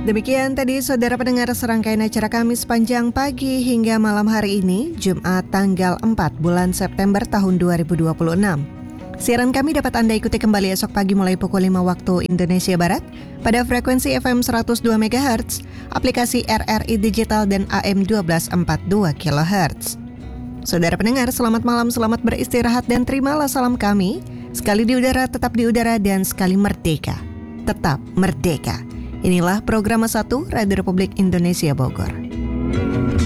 Demikian tadi saudara pendengar serangkaian acara kami sepanjang pagi hingga malam hari ini, Jumat tanggal 4 bulan September tahun 2026. Siaran kami dapat Anda ikuti kembali esok pagi mulai pukul 5 waktu Indonesia Barat pada frekuensi FM 102 MHz, aplikasi RRI Digital dan AM 1242 kHz. Saudara pendengar, selamat malam, selamat beristirahat dan terimalah salam kami. Sekali di udara, tetap di udara, dan sekali merdeka, tetap merdeka. Inilah program 1 Radio Republik Indonesia Bogor.